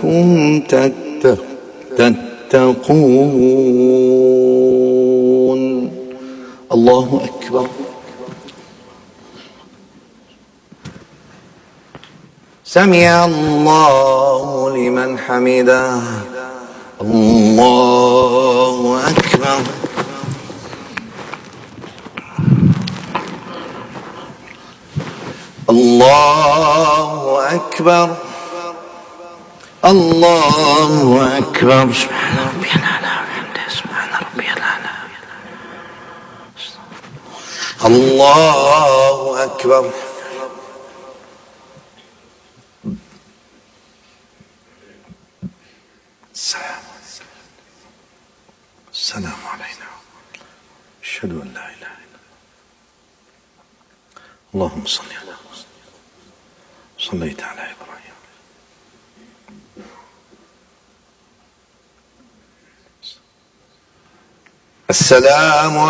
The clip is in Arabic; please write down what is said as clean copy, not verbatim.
لعلكم تتقون. الله أكبر. سمع الله لمن حمده. الله أكبر. الله أكبر. الله أكبر. سبحان ربي الأعلى وبحمده سبحان ربي الأعلى. الله أكبر. السلام علينا. أشهد أن لا إله إلا الله. اللهم صل على محمد. صليت على إبراهيم. السلام